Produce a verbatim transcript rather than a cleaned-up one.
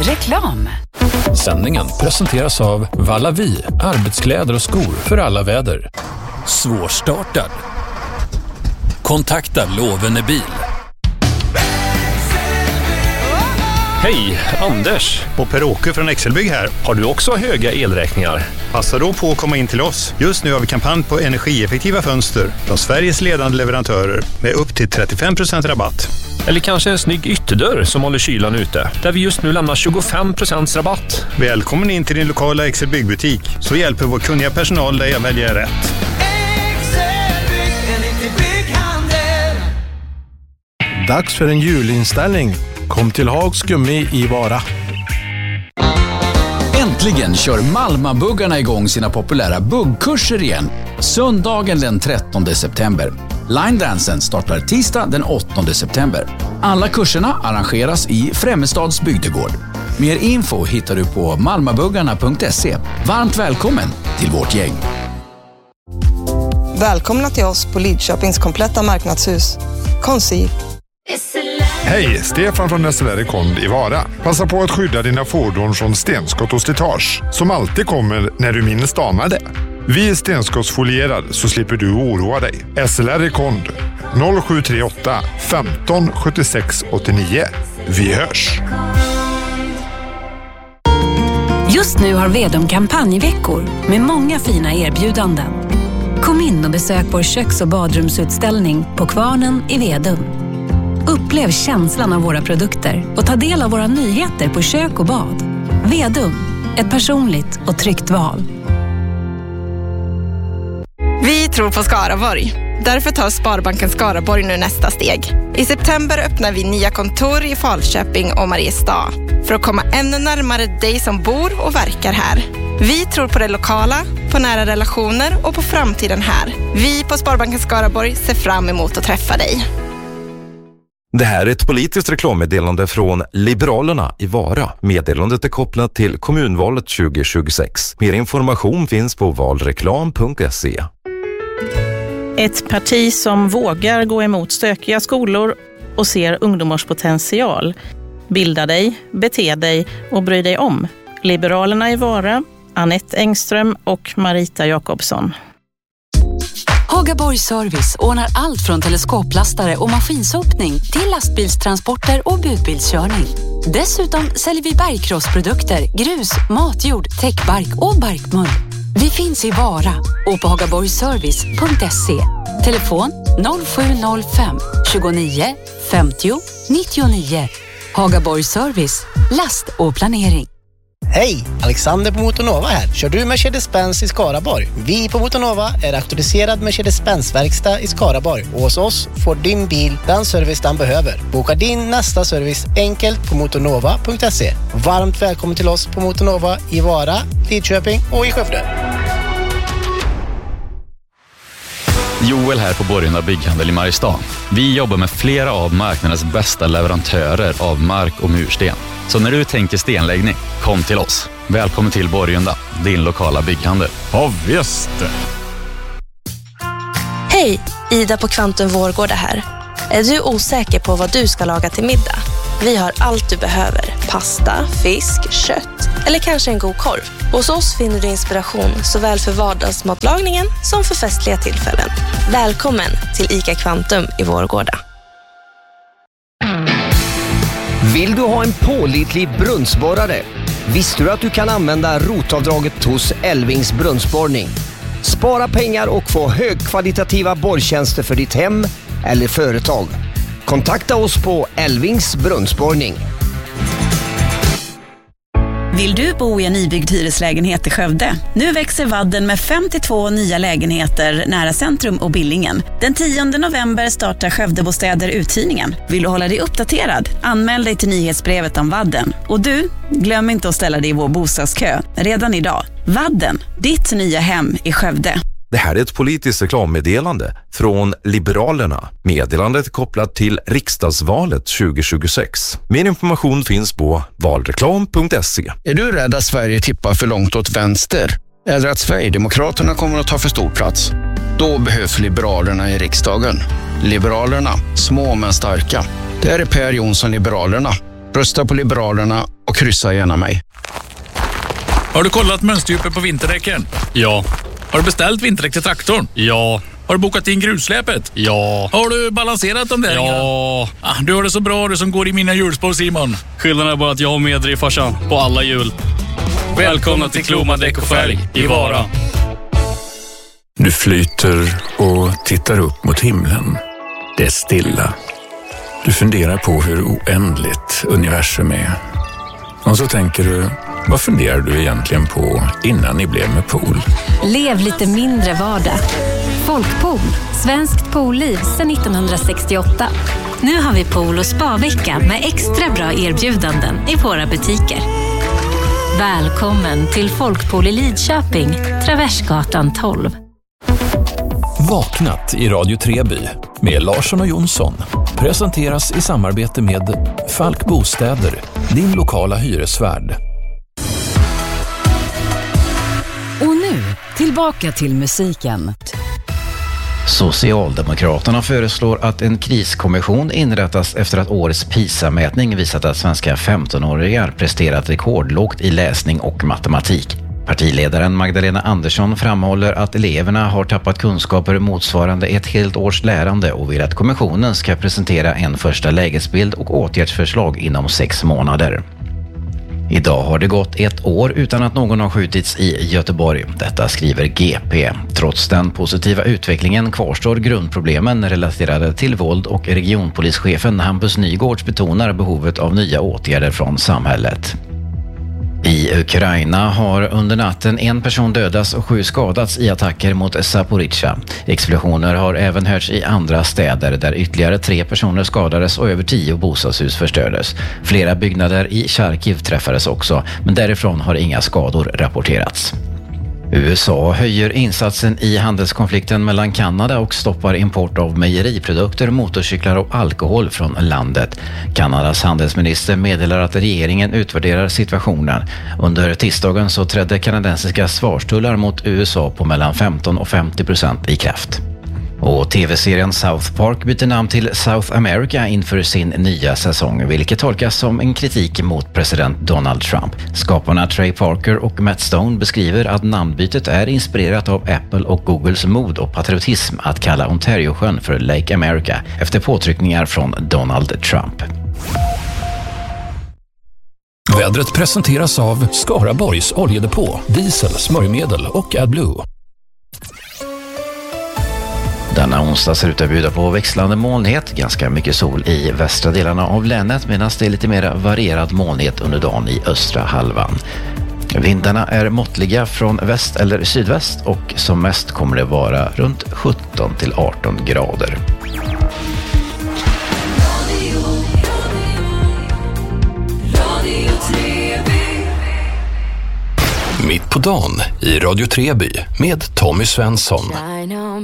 Reklam. Sändningen presenteras av Vallavi, arbetskläder och skor för alla väder. Svårstartad. Kontakta Lovene Bil. Hej, Anders. Och Per-Åke från Excelbygg här. Har du också höga elräkningar? Passa då på att komma in till oss. Just nu har vi kampanj på energieffektiva fönster från Sveriges ledande leverantörer med upp till trettiofem procent rabatt. Eller kanske en snygg ytterdörr som håller kylan ute, där vi just nu lämnar tjugofem procent rabatt. Välkommen in till din lokala Excelbygg-butik, så hjälper vår kunniga personal dig att välja rätt. Excelbygg, en riktig bygghandel. Dags för en julinställning. Kom till Hags Gummi i Vara. Äntligen kör Malmabuggarna igång sina populära buggkurser igen. Söndagen den trettonde september. Line Dansen startar tisdag den åttonde september. Alla kurserna arrangeras i Främmestads bygdegård. Mer info hittar du på malmabuggarna punkt se. Varmt välkommen till vårt gäng. Välkomna till oss på Lidköpings kompletta marknadshus. Konsi. Hej, Stefan från S L R Kond i Vara. Passa på att skydda dina fordon från stenskott och slitage, som alltid kommer när du minst anar det. Vi är stenskottsfolierade, så slipper du oroa dig. S L R Kond noll sju tre åtta femton sjuttiosex åttionio. Vi hörs! Just nu har Vedum kampanjveckor med många fina erbjudanden. Kom in och besök vår köks- och badrumsutställning på Kvarnen i Vedum. Upplev känslan av våra produkter och ta del av våra nyheter på kök och bad. Vedum, ett personligt och tryggt val. Vi tror på Skaraborg. Därför tar Sparbanken Skaraborg nu nästa steg. I september öppnar vi nya kontor i Falköping och Mariestad för att komma ännu närmare dig som bor och verkar här. Vi tror på det lokala, på nära relationer och på framtiden här. Vi på Sparbanken Skaraborg ser fram emot att träffa dig. Det här är ett politiskt reklammeddelande från Liberalerna i Vara. Meddelandet är kopplat till kommunvalet tjugo tjugosex. Mer information finns på valreklam punkt se. Ett parti som vågar gå emot stökiga skolor och ser ungdomars potential. Bilda dig, bete dig och bry dig om. Liberalerna i Vara, Anette Engström och Marita Jakobsson. Hagaborg Service ordnar allt från teleskoplastare och maskinsopning till lastbilstransporter och budbilskörning. Dessutom säljer vi bergkrossprodukter, grus, matjord, täckbark och barkmull. Vi finns i Vara och på hagaborgservice punkt se. Telefon noll sju noll fem tjugonio femtio nittionio. Hagaborg Service, last och planering. Hej, Alexander på Motonova här. Kör du Mercedes-Benz i Skaraborg? Vi på Motonova är auktoriserad Mercedes-Benz-verkstad i Skaraborg. Och hos oss får din bil den service den behöver. Boka din nästa service enkelt på motonova punkt se. Varmt välkommen till oss på Motonova i Vara, Lidköping och i Skövde. Joel här på Borgunda bygghandel i Mariestad. Vi jobbar med flera av marknadens bästa leverantörer av mark och mursten. Så när du tänker stenläggning, kom till oss. Välkommen till Borgunda, din lokala bygghandel. Ja, visst. Hej, Ida på Kvantum Vårgårda här. Är du osäker på vad du ska laga till middag? Vi har allt du behöver. Pasta, fisk, kött eller kanske en god korv. Hos oss finner du inspiration såväl för vardagsmatlagningen som för festliga tillfällen. Välkommen till ICA Kvantum i Vårgårda. Vill du ha en pålitlig brunnsborrare? Visste du att du kan använda rotavdraget hos Elvings brunnsborrning? Spara pengar och få högkvalitativa borrtjänster för ditt hem eller företag. Kontakta oss på Elvings brunnsborrning. Vill du bo i en nybyggd hyreslägenhet i Skövde? Nu växer Vadden med femtiotvå nya lägenheter nära centrum och Billingen. Den tionde november startar Skövdebostäder uthyrningen. Vill du hålla dig uppdaterad? Anmäl dig till nyhetsbrevet om Vadden. Och du, glöm inte att ställa dig i vår bostadskö redan idag. Vadden, ditt nya hem i Skövde. Det här är ett politiskt reklammeddelande från Liberalerna. Meddelandet är kopplat till riksdagsvalet tjugo tjugosex. Mer information finns på valreklam punkt se. Är du rädd att Sverige tippar för långt åt vänster? Eller att Sverigedemokraterna kommer att ta för stor plats? Då behövs Liberalerna i riksdagen. Liberalerna, små men starka. Det här är Per Jonsson, Liberalerna. Rösta på Liberalerna och kryssa gärna mig. Har du kollat mönsterdjupet på vinterdäcken? Ja. Har du beställt vinterdäck till traktorn? Ja. Har du bokat in grussläpet? Ja. Har du balanserat dem där? Ja. Ah, du har det så bra, du som går i mina hjulspår, Simon. Skillnaden är bara att jag har medriv, farsan, på alla hjul. Välkomna till Kloma Däck och Fälg i Vara. Du flyter och tittar upp mot himlen. Det är stilla. Du funderar på hur oändligt universum är. Och så tänker du, vad funderar du egentligen på innan ni blev med pool? Lev lite mindre vardag. Folkpool, svenskt poolliv sedan nittonhundrasextioåtta. Nu har vi pool- och spa-vecka med extra bra erbjudanden i våra butiker. Välkommen till Folkpool i Lidköping, Traversgatan tolv. Vaknat i Radio Treby med Larsson och Jonsson presenteras i samarbete med Falk Bostäder, din lokala hyresvärd. Och nu, tillbaka till musiken. Socialdemokraterna föreslår att en kriskommission inrättas efter att årets PISA-mätning visat att svenska femtonåringar presterat rekordlågt i läsning och matematik. Partiledaren Magdalena Andersson framhåller att eleverna har tappat kunskaper motsvarande ett helt års lärande och vill att kommissionen ska presentera en första lägesbild och åtgärdsförslag inom sex månader. Idag har det gått ett år utan att någon har skjutits i Göteborg. Detta skriver G P. Trots den positiva utvecklingen kvarstår grundproblemen relaterade till våld och regionpolischefen Hampus Nygårds betonar behovet av nya åtgärder från samhället. I Ukraina har under natten en person dödats och sju skadats i attacker mot Zaporizjzja. Explosioner har även hörts i andra städer där ytterligare tre personer skadades och över tio bostadshus förstördes. Flera byggnader i Charkiv träffades också, men därifrån har inga skador rapporterats. U S A höjer insatsen i handelskonflikten mellan Kanada och stoppar import av mejeriprodukter, motorcyklar och alkohol från landet. Kanadas handelsminister meddelar att regeringen utvärderar situationen. Under tisdagen så trädde kanadensiska svarstullar mot U S A på mellan femton och femtio procent i kraft. Och tv-serien South Park byter namn till South America inför sin nya säsong, vilket tolkas som en kritik mot president Donald Trump. Skaparna Trey Parker och Matt Stone beskriver att namnbytet är inspirerat av Apple och Googles mod och patriotism att kalla Ontario-sjön för Lake America efter påtryckningar från Donald Trump. Vädret presenteras av Skaraborgs oljedepå, diesel, smörjmedel och AdBlue. Denna onsdag ser ut att bjuda på växlande molnighet, ganska mycket sol i västra delarna av länet medan det är lite mer varierad molnighet under dagen i östra halvan. Vindarna är måttliga från väst eller sydväst och som mest kommer det vara runt sjutton till arton grader. Mitt på dagen i Radio Treby med Tommy Svensson.